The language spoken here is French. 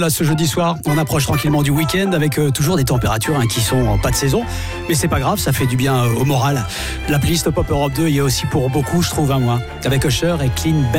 Là, ce jeudi soir, on approche tranquillement du week-end avec toujours des températures qui sont pas de saison. Mais c'est pas grave, ça fait du bien au moral. La playlist Pop Europe 2, il y a aussi pour beaucoup, je trouve, moi. Avec Usher et Clean Bandit.